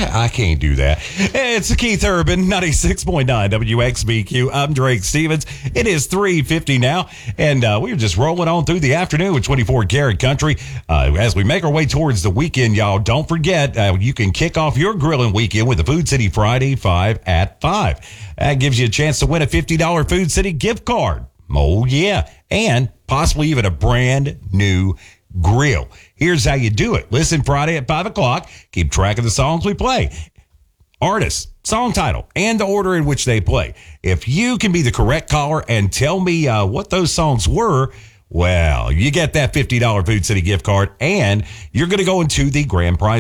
I can't do that. It's Keith Urban, 96.9 WXBQ. I'm Drake Stevens. It is 3:50 now, and we're just rolling on through the afternoon with 24 Karat Country. As we make our way towards the weekend, y'all, don't forget, you can kick off your grilling weekend with the Food City Friday 5 at 5. That gives you a chance to win a $50 Food City gift card. Oh, yeah. And possibly even a brand new grill. Here's how you do it. Listen Friday at 5 o'clock. Keep track of the songs we play. Artist, song title, and the order in which they play. If you can be the correct caller and tell me what those songs were, well, you get that $50 Food City gift card, and you're going to go into the grand prize